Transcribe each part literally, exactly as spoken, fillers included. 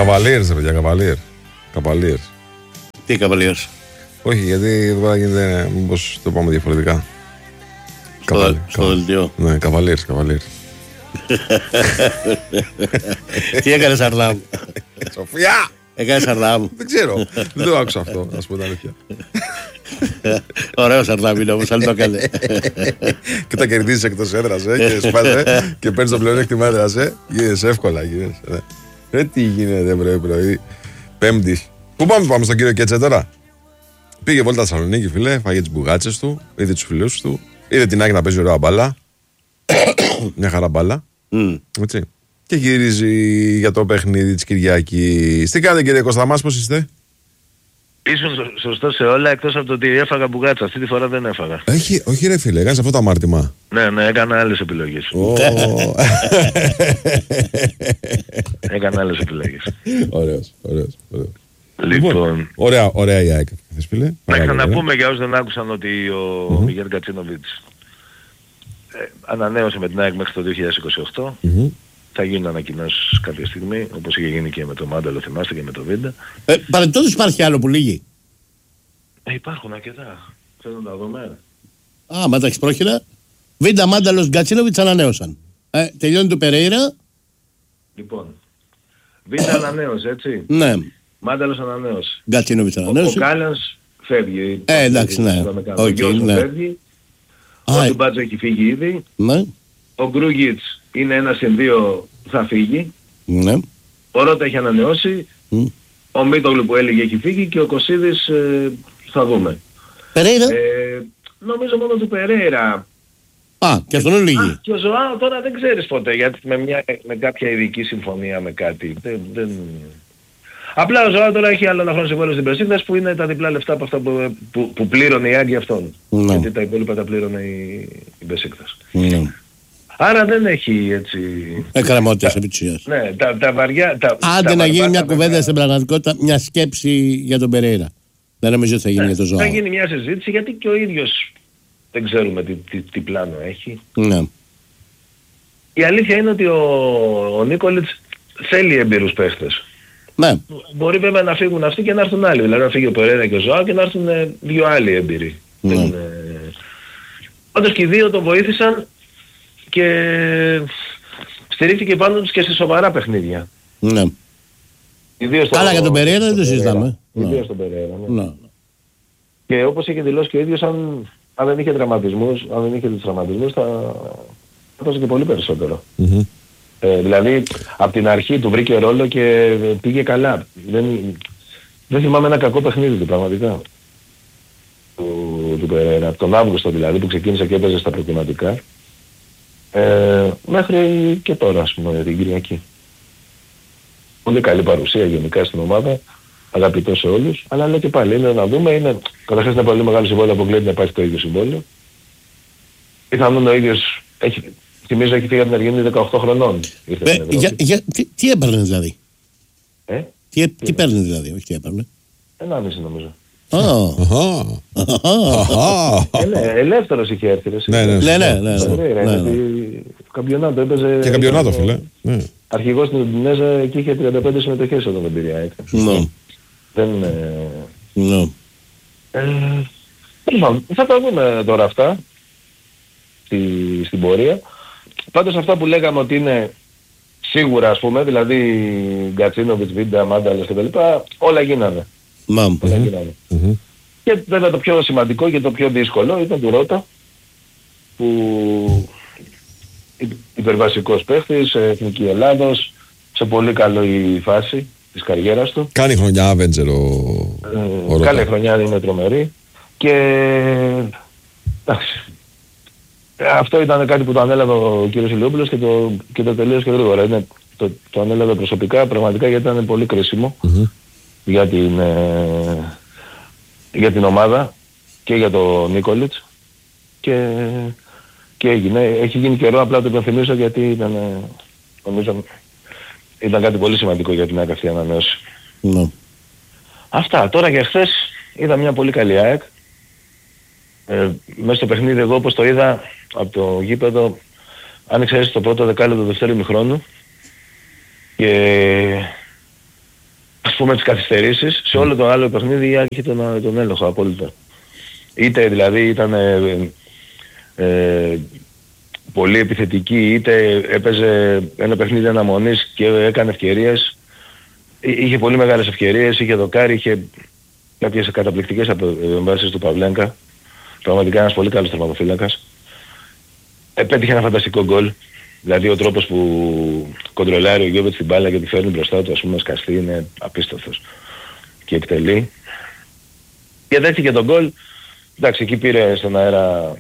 Καβαλίερς, ρε παιδιά, Καβαλίερς. Καβαλίερς. Τι Καβαλίερς? Όχι, γιατί εδώ πέρα γίνεται. Μήπως το πάμε διαφορετικά. Στο δελτίο. Ναι, Καβαλίερς, Καβαλίερς. Τι έκανες, Αρλάμ? Σοφία! Έκανες, Αρλάμ? Δεν ξέρω. Δεν το άκουσα αυτό, να σου πω την αλήθεια. Ωραίος Αρλάμ είναι όμως, αλλά το έκανε. Και τα κερδίζεις εκτός έδρας, ε, και σπάσε και παίρνεις το πλεονέκτημα έδρας, ε. Γίνεσαι εύκολα, γίνεσαι. Ρε τι γίνεται πρωί πρωί. Πέμπτη. Πού πάμε, πάμε στον κύριο Κέτσε τώρα? Πήγε βόλτα Θεσσαλονίκη, φίλε, φάγε τις μπουγάτσες του, είδε τους φιλούς του, είδε την Άκη να παίζει ωραία μπάλα. Μια χαρά μπάλα. Mm. Έτσι. Και γυρίζει για το παιχνίδι της Κυριακής. Τι κάνετε, κύριε Κωνσταμάς, πώς είστε? Ήσουν σωστό σε όλα εκτός από το ότι έφαγα μπουγάτσα. Αυτή τη φορά δεν έφαγα. Έχει, όχι ρε φίλε, έκανες αυτό το αμάρτημα. Ναι, ναι, έκανα άλλες επιλογές. Oh. Έκανα άλλες επιλογές. Ωραίος, ωραίος, ωραίος. Λοιπόν, ωραία, ωραία η ΑΕΚ, φίλε. να ξαναπούμε για όσους δεν άκουσαν ότι ο mm-hmm. Μιγέλ Γκατσίνοβιτς ε, ανανέωσε με την ΑΕΚ μέχρι το δύο χιλιάδες είκοσι οκτώ. Mm-hmm. Θα γίνουν ανακοινώσεις κάποια στιγμή, όπως είχε γίνει και με το Μάνταλο, θυμάστε, και με το Βίντα. Ε, παρεμπιπτόντως υπάρχει άλλο που λύγει? Ε, υπάρχουν αρκετά. Θέλω να τα δούμε. Α, μα τα έχεις πρόχειρα. Βίντα, Μάνταλος, Γκατσίνοβιτς ανανέωσαν. Ε, τελειώνει το Περέιρα. Λοιπόν, Βίντα ανανέωσε, έτσι. Ναι. Μάνταλος ανανέωσε. Γκατσίνοβιτς ανανέωσε. Ο Κάλανς φεύγει. Ε, εντάξει, ναι. Ο γιος ναι. φεύγει. Ο Ντουμπάτζο έχει φύγει ήδη. Ναι. Ο Γκρούγιτς είναι ένα συν δύο, θα φύγει. Ναι. Ο Ρώτα έχει ανανεώσει. Mm. Ο Μίτογλου που έλεγε έχει φύγει και ο Κωσίδης ε, θα δούμε. Περέιρα. Ε, νομίζω μόνο του Περέιρα. Α, και αυτόν είναι λίγη. Και ο Ζωάο τώρα δεν ξέρεις ποτέ, γιατί με, μια, με κάποια ειδική συμφωνία με κάτι. Δεν, δεν... Απλά ο Ζωάο τώρα έχει άλλο ένα χρόνο συμβόλαιο στην Μπεσίκτας που είναι τα διπλά λεφτά από αυτά που, που, που πλήρωνε η Άγκη αυτόν. Ναι. Γιατί τα υπόλοιπα τα πλήρωνε η, η Μπεσίκτας. Ναι. Άρα δεν έχει έτσι... Εκκραμότητας επί της ουσίας. Ναι, τα, τα βαριά... Τα, Άντε τα να γίνει μια βέβαια... κουβέντα στην πραγματικότητα, μια σκέψη για τον Περέιρα. Δεν νομίζω ότι θα γίνει ναι, για τον Ζωάο. Θα γίνει μια συζήτηση γιατί και ο ίδιος δεν ξέρουμε τι, τι, τι πλάνο έχει. Ναι. Η αλήθεια είναι ότι ο, ο Νίκολιτς θέλει εμπειρούς παίχτες. Ναι. Μπορεί βέβαια να φύγουν αυτοί και να έρθουν άλλοι. Δηλαδή να φύγει ο Περέιρα και ο Ζωάο και να έρθουν ε, δύο άλλοι εμπειροί. Ναι. Δεν, ε... Όντως και οι δύο τον βοήθησαν και στηρίχθηκε πάνω τους και σε σοβαρά παιχνίδια. Ναι. Καλά, για τον Περέιρα δεν το συζητάμε. Ιδίως τον Περέιρα, ναι. Ναι. Και όπως είχε δηλώσει και ο ίδιος, αν, αν δεν είχε τραυματισμούς, αν δεν είχε τους τραυματισμούς θα, θα δώσει και πολύ περισσότερο. Mm-hmm. Ε, δηλαδή, από την αρχή του βρήκε ρόλο και πήγε καλά. Δεν, δεν θυμάμαι ένα κακό παιχνίδι του πραγματικά. Του, του Περέιρα. Από τον Αύγουστο δηλαδή που ξεκίνησε και έπαιζε στα προκριματικά. Ε, μέχρι και τώρα, ας πούμε, την Κυριακή. Πολύ καλή παρουσία γενικά στην ομάδα, αγαπητό σε όλους, αλλά λέω και πάλι, είναι να δούμε, είναι, καταρχάς είναι πολύ μεγάλο συμβόλαιο που βλέπει να υπάρχει το ίδιο συμβόλαιο. Πιθανόν ο ίδιος, έχει, θυμίζω έχει φύγει από την Αργεντινή δεκαοκτώ χρονών. Ε, για, για, τι, τι έπαιρνε δηλαδή? Ε? Τι, τι, τι παίρνει δηλαδή, όχι τι έπαιρνε? Ενάμιση νομίζω. Ελεύθερος είχε έρθει. Ναι, ναι, ναι. Το καμπιονάτο έπαιζε... Και καμπιονάτο, φίλε. Αρχηγός στην Ινδονέζα εκεί είχε τριάντα πέντε συμμετοχές όταν δεν πήρε ΑΕΚ. Δεν... Ναι. Θα τα δούμε τώρα αυτά στην πορεία. Πάντως αυτά που λέγαμε ότι είναι σίγουρα, ας πούμε, δηλαδή Γκατσίνοβιτς, Βίντα, Μάνταλος κτλ. Όλα γίνανε. Μαμ. Όλα γίνανε. Mm-hmm. Και βέβαια το πιο σημαντικό και το πιο δύσκολο ήταν του Ρώτα, που υπερβασικός παίχτης, σε Εθνική Ελλάδος, σε πολύ καλή φάση της καριέρας του. Κάνει χρονιά Αβέντζερ ο, ε, ο Ρώτα. Καλή χρονιά, είναι τρομερή. Και εντάξει, αυτό ήταν κάτι που το ανέλαβε ο κύριος Ηλιόπουλος και το, και το τελείωσε και γρήγορα. Είναι, το, το ανέλαβε προσωπικά πραγματικά γιατί ήταν πολύ κρίσιμο mm-hmm. για, την, ε, για την ομάδα και για τον Νίκολιτς και, και έγινε. Έχει γίνει καιρό, απλά το υπενθυμίσω γιατί ήταν, νομίζω, ήταν κάτι πολύ σημαντικό για την ΑΕΚ αυτή ανανέωση. Mm-hmm. Αυτά. Τώρα για χθες είδα μια πολύ καλή ΑΕΚ. Ε, μέσα στο παιχνίδι εγώ όπως το είδα από το γήπεδο, άνοιξε έτσι το πρώτο δεκάλεπτο του δεύτερου ημιχρόνου και πούμε τις καθυστερήσεις, σε όλο το άλλο παιχνίδι η ΑΕΚ είχε τον, τον έλεγχο απόλυτα. Είτε δηλαδή ήταν ε, ε, πολύ επιθετική, είτε έπαιζε ένα παιχνίδι αναμονής και έκανε ευκαιρίες. Είχε πολύ μεγάλες ευκαιρίες, είχε δοκάρει, είχε κάποιες καταπληκτικές επεμβάσεις του Παυλένκα. Πραγματικά ένας πολύ καλός τερματοφύλακας. Επέτυχε ένα φανταστικό γκολ. Δηλαδή ο τρόπος που κοντρολάρει ο Γιώβετς την μπάλα και τη φέρνει μπροστά του, ας πούμε, σκαστεί, είναι απίστευτος. Και εκτελεί. Και δέχτηκε τον γκολ. Εντάξει, εκεί πήρε στον αέρα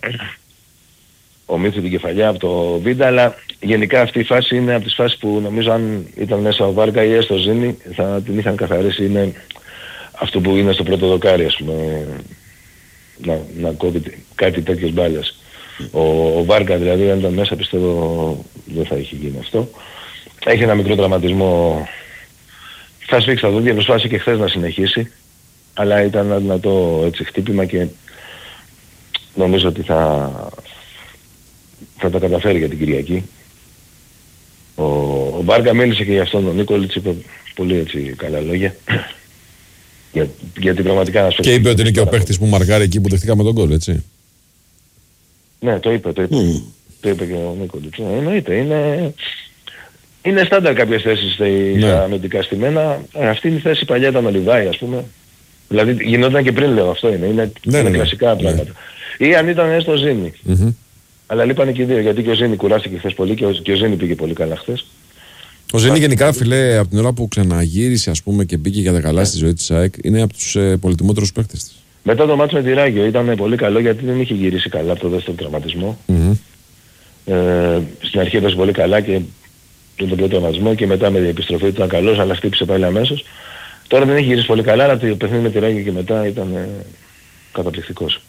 ο Μίτσου την κεφαλιά από το Βίντα, αλλά γενικά αυτή η φάση είναι από τις φάσεις που νομίζω αν ήταν μέσα ο Βάρκα ή έστω ο Ζήνη θα την είχαν καθαρίσει. Είναι αυτό που είναι στο πρώτο δοκάρι, ας πούμε, να, να κόβει κάτι τέτοιες μπάλες. Ο, ο Βάρκα δηλαδή αν ήταν μέσα πιστεύω δεν θα είχε γίνει αυτό. Έχει ένα μικρό τραυματισμό. Θα σφίξει τα δόντια, προσπάθησε και χθες να συνεχίσει, αλλά ήταν ένα δυνατό έτσι χτύπημα και νομίζω ότι θα, θα τα καταφέρει για την Κυριακή. Ο, ο Βάρκα μίλησε και για αυτόν τον Νίκολιτς, είπε πολύ έτσι καλά λόγια. Για, γιατί πραγματικά να και είπε ότι είναι και ο παίχτης που μαρκάρει εκεί που δεχτήκαμε τον γκολ, έτσι. Ναι, το είπε, το είπε. Mm. Το είπε και ο Νίκολιτς. Ναι, εννοείται, είναι... Είναι στάνταρ κάποιες θέσεις στα αμυντικά στημένα. Ε, αυτή είναι η θέση παλιά ήταν ο Λιβάη, ας πούμε. Δηλαδή γινόταν και πριν λέω αυτό είναι. Είναι, ναι, είναι ναι, κλασικά ναι, πράγματα. Ναι. Ή αν ήταν έστω ο Ζήνη. Mm-hmm. Αλλά λείπανε και οι δύο, γιατί και ο Ζήνη κουράστηκε χθες πολύ και ο, και ο Ζήνη πήγε πολύ καλά χθες. Ο Ζήνη γενικά, φιλέ, από την ώρα που ξαναγύρισε, ας πούμε, και μπήκε για τα καλά στη ζωή της ΑΕΚ, είναι από τους ε, πολυτιμότερους παίκτες της. Μετά το μάτσο με τη Ράγιο ήταν πολύ καλό γιατί δεν είχε γυρίσει καλά από το δεύτερο τραυματισμό. Mm-hmm. Ε, στην αρχή έπαιζε πολύ καλά και τον πρώτο τραυματισμό και μετά με την επιστροφή του ήταν καλός, αλλά χτύπησε πάλι αμέσως. Τώρα δεν έχει γυρίσει πολύ καλά, αλλά το παιχνίδι με τη Ράγιο και μετά ήταν ε, καταπληκτικός.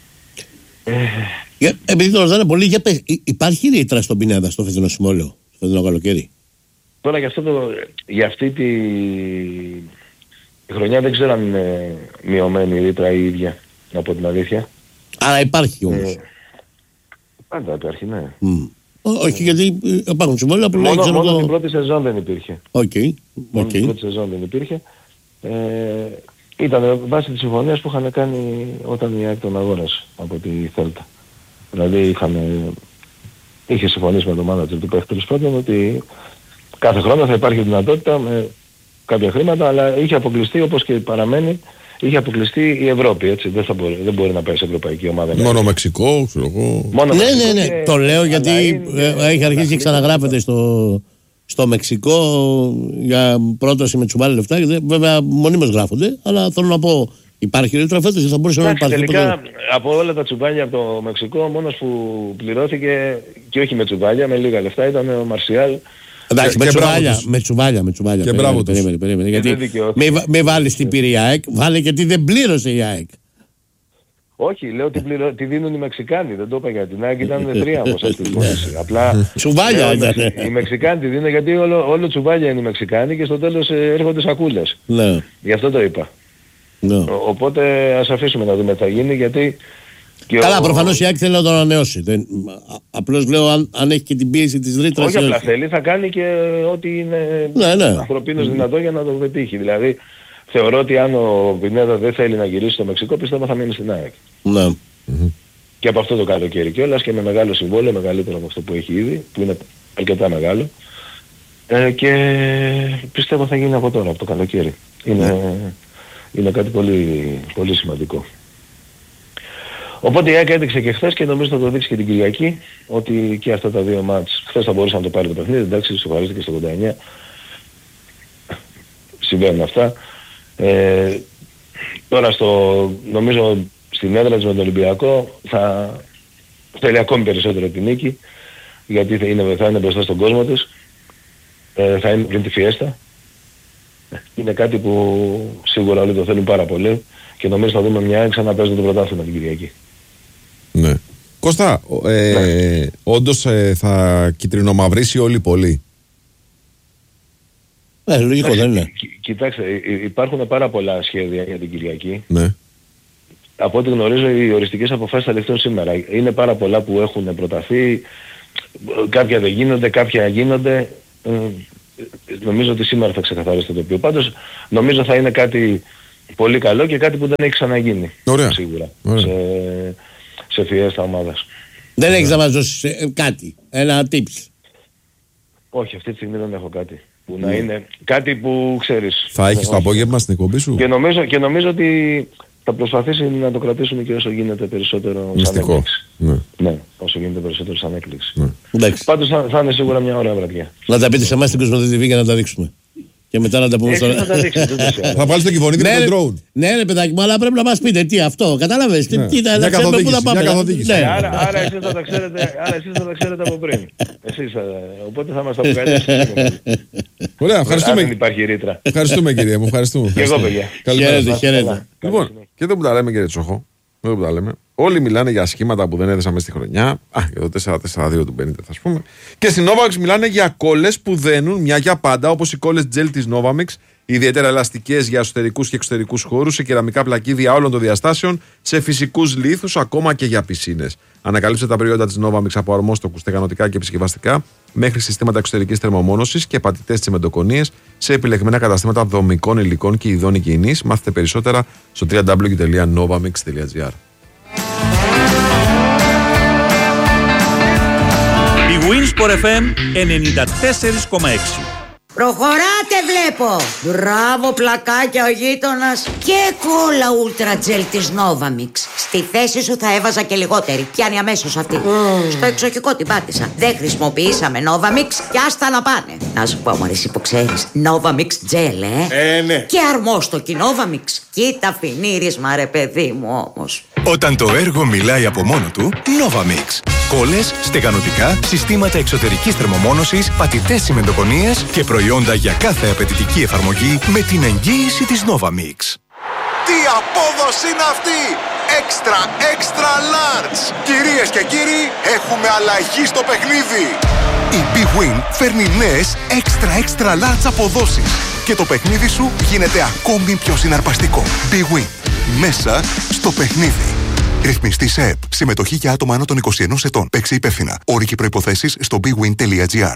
Ε, επειδή το ρωτάνε πολύ, για πες, υπάρχει ρήτρα στον Πινέδα στο φετινό συμβόλαιο, στο φετινό καλοκαίρι? Τώρα για, αυτό το, για αυτή τη, τη χρονιά δεν ξέρω αν είναι μειωμένη η ρήτρα η ίδια, από την αλήθεια. Άρα υπάρχει όμως. Ε, πάντα υπάρχει, ναι. Mm. Όχι, γιατί υπάρχουν συμβόλαια που μόνο, λέει... Μόνο το... την πρώτη σεζόν δεν υπήρχε. Οκ. Okay. Μόνο Okay. την πρώτη σεζόν δεν υπήρχε. Ε, ήταν βάσει της συμφωνίας που είχαν κάνει όταν η ΑΕΚ τον αγόρασε από τη Θέλτα. Δηλαδή είχαν, είχε συμφωνήσει με τον μάνατζερ του παίχτες πρώτον ότι κάθε χρόνο θα υπάρχει δυνατότητα με κάποια χρήματα, αλλά είχε αποκλειστεί όπως και παραμένει. Είχε αποκλειστεί η Ευρώπη, έτσι. Δεν, θα μπορεί, δεν μπορεί να πάει σε ευρωπαϊκή ομάδα. Μόνο Μεξικό, ξέρω εγώ. Μόνο ναι, Μεξικό ναι, ναι. Και... Το λέω γιατί είναι... έχει αρχίσει και ξαναγράφεται στο, στο Μεξικό για πρόταση με τσουβάλι λεφτά. Βέβαια μονίμως γράφονται, αλλά θέλω να πω υπάρχει ρήτρα φέτος ή θα μπορούσε να υπάρχει. Τελικά ποτέ... από όλα τα τσουβάλια από το Μεξικό, ο μόνος που πληρώθηκε και όχι με τσουβάλια, με λίγα λεφτά ήταν ο Μαρσιάλ. Εντάξει, με τσουβάλια, με τσουβάλια, με τσουβάλια. Και μπράβο τους. Περίμενε, περίμενε. Γιατί μη, μη βάλεις την πήρε η ΑΕΚ, βάλε γιατί δεν πλήρωσε η ΑΕΚ. Όχι, λέω ότι πληρω... τη δίνουν οι Μεξικάνοι, δεν το είπα για την ΑΕΚ, ήταν τρία όμως αυτή τη φωνήση. Απλά τσουβάλια ήταν. Οι Μεξικάνοι τη δίνουν γιατί όλο, όλο τσουβάλια είναι οι Μεξικάνοι και στο τέλος έρχονται σακούλες. Ναι. Γι' αυτό το είπα. Ναι. Ο, οπότε ας αφήσουμε να δούμε τι θα γίνει γιατί... Καλά, ο... προφανώς η ΑΕΚ θέλει να τον ανανεώσει. Δεν... Απλώς λέω αν, αν έχει και την πίεση της ρήτρας. Όχι απλά θέλει, θα κάνει και ό,τι είναι ναι, ναι. ανθρωπίνως mm. δυνατό για να το πετύχει. Δηλαδή θεωρώ ότι αν ο Πινέδα δεν θέλει να γυρίσει στο Μεξικό, πιστεύω θα μείνει στην ΑΕΚ. Ναι. Mm-hmm. Και από αυτό το καλοκαίρι κιόλας και με μεγάλο συμβόλαιο, μεγαλύτερο από αυτό που έχει ήδη, που είναι αρκετά μεγάλο. Ε, και πιστεύω θα γίνει από τώρα, από το καλοκαίρι. Είναι, mm. είναι κάτι πολύ, πολύ σημαντικό. Οπότε η ΑΕΚ έδειξε και χθες και νομίζω θα το δείξει και την Κυριακή ότι και αυτά τα δύο μάτς, χθες θα μπορούσε να το πάρει το παιχνίδι, εντάξει, σοβαρίστηκε στο ογδόντα εννιά, συμβαίνουν αυτά. Ε, τώρα στο, νομίζω στην έδρα της με τον Ολυμπιακό θα θέλει ακόμη περισσότερο την νίκη, γιατί θα είναι, θα είναι μπροστά στον κόσμο της, ε, θα είναι πριν τη φιέστα. Είναι κάτι που σίγουρα όλοι το θέλουν πάρα πολύ και νομίζω θα δούμε μια ΑΕΚ ξανά παίζουν το πρωτάθλημα την Κυριακή. Ναι. Κώστα, ε, ναι. όντως ε, θα κυτρινομαυρίσει όλη η πόλη. Ναι, λογικό δεν είναι. Κοιτάξτε, υπάρχουν πάρα πολλά σχέδια για την Κυριακή. Ναι. Από ό,τι γνωρίζω οι οριστικές αποφάσεις θα ληφθούν σήμερα. Είναι πάρα πολλά που έχουν προταθεί, κάποια δεν γίνονται, κάποια γίνονται. νομίζω ότι σήμερα θα ξεκαθαρίσει το τοπίο. Πάντως νομίζω θα είναι κάτι πολύ καλό και κάτι που δεν έχει ξαναγίνει. Ωραία. Σίγουρα. Ωραία. Σε, σε φιέστα ομάδας. Δεν έχεις να μας δώσεις κάτι, ένα tips? Όχι, αυτή τη στιγμή δεν έχω κάτι. Που να είναι κάτι που ξέρεις. Θα έχεις το απόγευμα στην εκπομπή σου? Και νομίζω, και νομίζω ότι θα προσπαθήσει να το κρατήσουμε και όσο γίνεται περισσότερο σαν έκπληξη. Ναι. Ναι, όσο γίνεται περισσότερο σαν έκπληξη. Ναι. Πάντως θα, θα είναι σίγουρα μια ωραία βραδιά. Να τα πείτε σε εμάς στην Κοσμοτέ τι βι για να τα δείξουμε. Και μετά να τα πούμε στο... Θα βάλεις το κυβωνίδι με τον drone. Ναι, ρε παιδάκι μου, αλλά πρέπει να μας πείτε τι αυτό. Κατάλαβες. Τι ήταν, να ξέρουμε πού θα πάμε. Άρα εσείς θα τα ξέρετε από πριν. Εσείς, οπότε θα μας τα αποκαλέσετε. Ωραία, ευχαριστούμε. Δεν υπάρχει ρήτρα. Ευχαριστούμε κύριε μου, ευχαριστούμε. Και εγώ παιδιά. Χαίρετε, χαίρετε. Λοιπόν, και εδώ που τα λέμε κύριε Τσόχο, εδώ που τα λέμε, όλοι μιλάνε για σχήματα που δεν έδεσαμε στη χρονιά. Α, για το τέσσερα τέσσερα δύο του πενήντα, ας πούμε. Και στην Novamix μιλάνε για κόλλες που δένουν μια για πάντα, όπως οι κόλλες gel της Novamix, ιδιαίτερα ελαστικές για εσωτερικούς και εξωτερικούς χώρους, σε κεραμικά πλακίδια όλων των διαστάσεων, σε φυσικούς λίθους, ακόμα και για πισίνες. Ανακαλύψτε τα προϊόντα της Novamix από αρμόστοκους, στεγανοτικά και επισκευαστικά, μέχρι συστήματα εξωτερικής θερμομόνωσης και πατητές τσιμεντοκονίες, σε επιλεγμένα καταστήματα δομικών υλικών και ειδών υγιεινής. Μάθετε περισσότερα στο double-u double-u double-u τελεία novamix τελεία gr. Η Winsport εφ εμ ενενήντα τέσσερα κόμμα έξι. Προχωράτε βλέπω. Μπράβο πλακάκια ο γείτονας. Και κόλλα Ultra Gel της Novamix. Στη θέση σου θα έβαζα και λιγότερη. Πιάνει αμέσως αυτή. Mm. Στο εξοχικό την πάτησα. Δεν χρησιμοποιήσαμε Novamix και άστα να πάνε. Να σου πω μωρή εσύ που ξέρεις. Novamix Gel ε. Ε, ναι. Και αρμόστοκι Novamix. Κοίτα φινίρισμα ρε παιδί μου όμως. Όταν το έργο μιλάει από μόνο του, Novamix. Κόλλες, στεγανοτικά, συστήματα εξωτερικής θερμομόνωσης, πατητές τσιμεντοκονίες και προϊόντα για κάθε απαιτητική εφαρμογή με την εγγύηση της Novamix. Τι απόδοση είναι αυτή! Extra, extra large! Κυρίες και κύριοι, έχουμε αλλαγή στο παιχνίδι! Η Big Win φέρνει νέες extra, extra large αποδόσεις και το παιχνίδι σου γίνεται ακόμη πιο συναρπαστικό. Big Win. Μέσα στο παιχνίδι. Ρυθμιστή σε ΕΠ. Συμμετοχή για άτομα άνω των είκοσι ενός ετών. Παίξε υπεύθυνα. Όροι και προϋποθέσεις στο big win τελεία gr.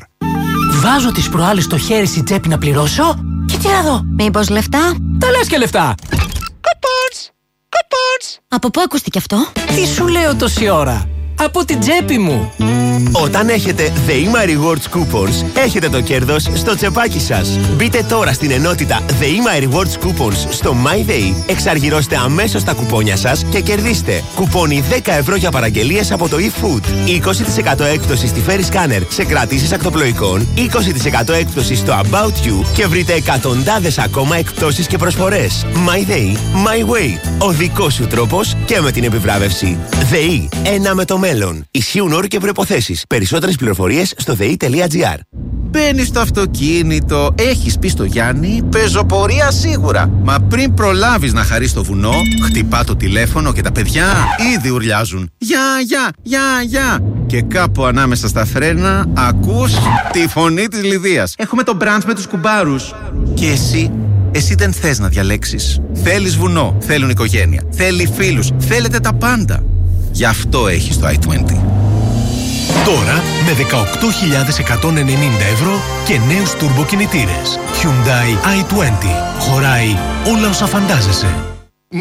Βάζω τις προάλλες στο χέρι στην τσέπη να πληρώσω και τι να δω. Μήπως λεφτά? Τα λες και λεφτά. Coupons! Coupons! Από πού ακούστηκε αυτό? Τι σου λέω τόση ώρα? Από την τσέπη μου. Όταν έχετε The Ema Rewards Coupons, έχετε το κέρδος στο τσεπάκι σας. Μπείτε τώρα στην ενότητα The Ema Rewards Coupons στο MyDay, εξαργυρώστε αμέσως τα κουπόνια σας και κερδίστε κουπόνι δέκα ευρώ για παραγγελίες από το eFood, είκοσι τοις εκατό έκπτωση στη Ferry Scanner σε κρατήσεις ακτοπλοϊκών, είκοσι τοις εκατό έκπτωση στο About You και βρείτε εκατοντάδες ακόμα εκπτώσεις και προσφορές. MyDay, My Way. Ο δικός σου τρόπος και με την επιβράβευση. ΔΕΗ, ένα με το μέλλον. Ισχύουν όροι και προϋποθέσεις. Περισσότερες πληροφορίες στο δε ι τελεία τζι άρ. Μπαίνεις στο αυτοκίνητο, έχεις πει στο Γιάννη, πεζοπορία σίγουρα. Μα πριν προλάβεις να χαρείς το βουνό, χτυπά το τηλέφωνο και τα παιδιά ήδη ουρλιάζουν. Γεια, γεια, γεια, γεια. Και κάπου ανάμεσα στα φρένα ακούς τη φωνή της Λιδίας. Έχουμε το μπραντς με τους κουμπάρους. Και εσύ, εσύ δεν θες να διαλέξεις. Θέλεις βουνό, θέλουν οικογένεια, θέλει φίλους, θέλετε τα πάντα. Γι' αυτό έχεις το άι είκοσι. Τώρα με δεκαοκτώ χιλιάδες εκατόν ενενήντα ευρώ και νέους τουρμποκινητήρες. Hyundai άι είκοσι. Χωράει όλα όσα φαντάζεσαι.